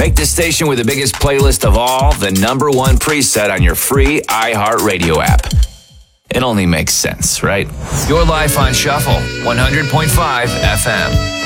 Make the station with the biggest playlist of all the number one preset on your free iHeartRadio app. It only makes sense, right? Your life on Shuffle, 100.5 FM.